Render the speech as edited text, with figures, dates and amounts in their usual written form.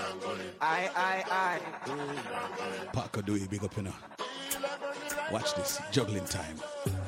Parker do it, big up, you know. Watch this, juggling time.